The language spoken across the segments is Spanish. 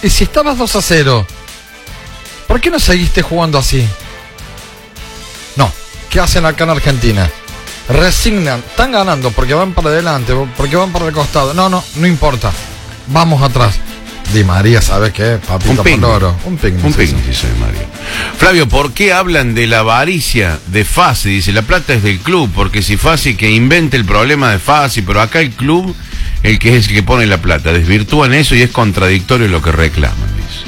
Y si estabas 2-0, ¿por qué no seguiste jugando así? No, ¿qué hacen acá en Argentina? Resignan, están ganando porque van para adelante, porque van para el costado. No importa, vamos atrás. Di María, ¿sabes qué? Papito Pandoro. Un picnic, dice María. Flavio, ¿por qué hablan de la avaricia de Fassi? Dice, la plata es del club, porque si Fassi que invente el problema de Fassi, pero acá el club, el que es el que pone la plata, desvirtúan eso y es contradictorio lo que reclaman, dice.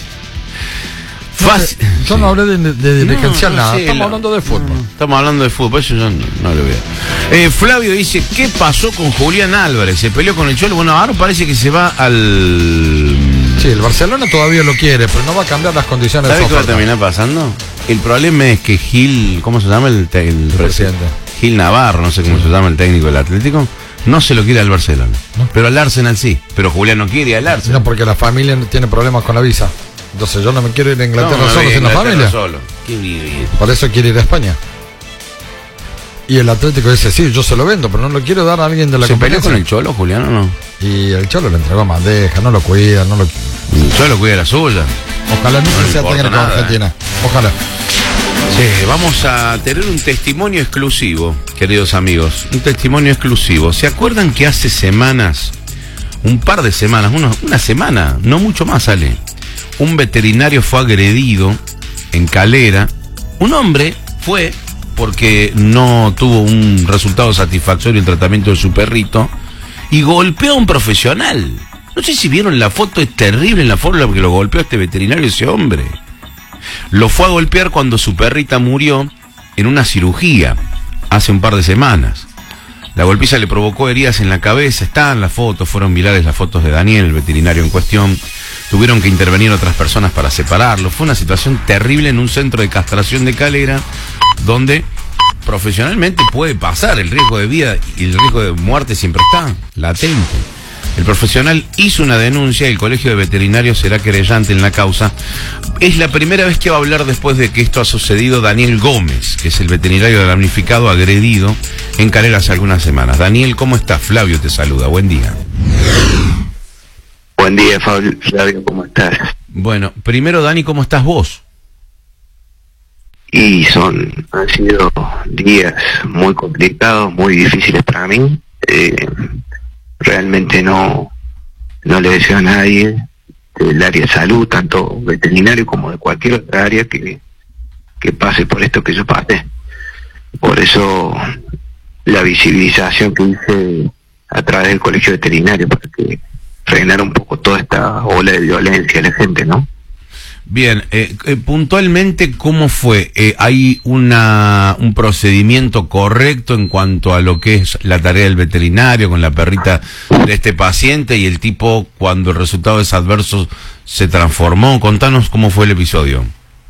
Yo no hablé de dirigencial, nada. Estamos hablando de fútbol. Estamos hablando de fútbol, eso yo no lo veo. Flavio dice, ¿qué pasó con Julián Álvarez? ¿Se peleó con el Cholo? Bueno, ahora parece que se va al... Sí, el Barcelona todavía lo quiere, pero no va a cambiar las condiciones. ¿Sabes qué va a terminar pasando? El problema es que Gil, ¿cómo se llama el presidente? Gil Navarro, no sé cómo se llama el técnico del Atlético, no se lo quiere al Barcelona. ¿No? Pero al Arsenal sí. Pero Julián no quiere al Arsenal. No, porque la familia tiene problemas con la visa. Entonces yo no me quiero ir a Inglaterra solo sin la familia. Por eso quiere ir a España. Y el Atlético dice, sí, yo se lo vendo, pero no lo quiero dar a alguien de la compañía. ¿Se peleó con el Cholo, Julián, o no? Y el Cholo le entregó bandeja, no lo cuida, El Cholo cuida la suya. Ojalá nunca sea técnico en Argentina. Ojalá. Sí, vamos a tener un testimonio exclusivo, queridos amigos. Un testimonio exclusivo. ¿Se acuerdan que hace semanas, un par de semanas, una semana, no mucho más, Ale, un veterinario fue agredido en Calera? Un hombre fue porque no tuvo un resultado satisfactorio en el tratamiento de su perrito y golpeó a un profesional. No sé si vieron la foto, es terrible en la forma porque lo golpeó a este veterinario, ese hombre. Lo fue a golpear cuando su perrita murió en una cirugía hace un par de semanas. La golpiza le provocó heridas en la cabeza, están las fotos, fueron virales las fotos de Daniel, el veterinario en cuestión. Tuvieron que intervenir otras personas para separarlo. Fue una situación terrible en un centro de castración de Calera, donde profesionalmente puede pasar el riesgo de vida y el riesgo de muerte siempre está latente. El profesional hizo una denuncia y el Colegio de Veterinarios será querellante en la causa. Es la primera vez que va a hablar después de que esto ha sucedido Daniel Gómez, que es el veterinario damnificado agredido en Calera hace algunas semanas. Daniel, ¿cómo estás? Flavio te saluda, buen día. Buen día, Flavio, ¿cómo estás? Bueno, primero, Dani, ¿cómo estás vos? Y han sido días muy complicados, muy difíciles para mí. Realmente no le deseo a nadie del área de salud, tanto veterinario como de cualquier otra área, que pase por esto que yo pasé. Por eso la visibilización que hice a través del colegio veterinario, para que frenar un poco toda esta ola de violencia de la gente, ¿no? Bien, puntualmente, ¿cómo fue? ¿Hay un procedimiento correcto en cuanto a lo que es la tarea del veterinario con la perrita de este paciente y el tipo, cuando el resultado es adverso, se transformó? Contanos cómo fue el episodio.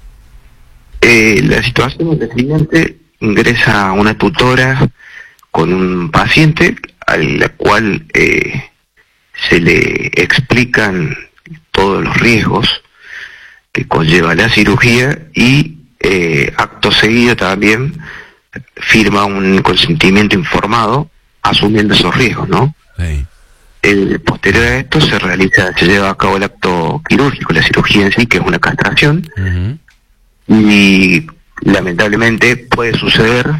La situación es la siguiente: ingresa una tutora con un paciente a la cual se le explican todos los riesgos que conlleva la cirugía y acto seguido también firma un consentimiento informado asumiendo esos riesgos, ¿no? Sí. Posterior a esto se lleva a cabo el acto quirúrgico, la cirugía en sí, que es una castración. Y lamentablemente puede suceder,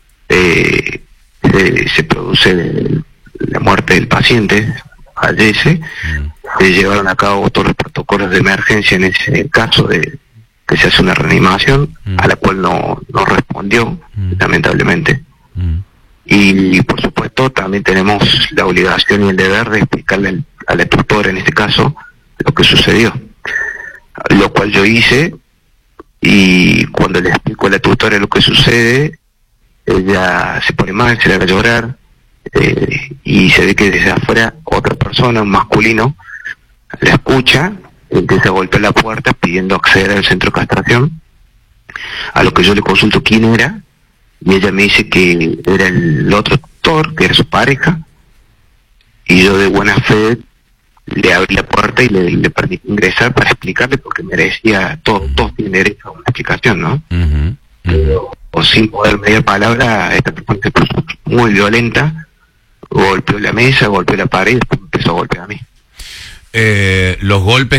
se produce la muerte del paciente, fallece. Se llevaron a cabo todos los protocolos de emergencia en ese caso de que se hace una reanimación, a la cual no respondió, lamentablemente. Y por supuesto también tenemos la obligación y el deber de explicarle a la tutora, en este caso, lo que sucedió, lo cual yo hice. Y cuando le explico a la tutora lo que sucede, ella se pone mal, se le va a llorar, y se ve que desde afuera otra persona, un masculino, la escucha, empieza a golpear la puerta pidiendo acceder al centro de castración, a lo que yo le consulto quién era, y ella me dice que era el otro tutor, que era su pareja, y yo de buena fe le abrí la puerta y le permití ingresar para explicarle, porque merecía, todos tienen derecho a una explicación, ¿no? Pero, o sin poder medir palabra, esta persona se puso muy violenta, golpeó la mesa, golpeó la pared y después empezó a golpear a mí. Los golpes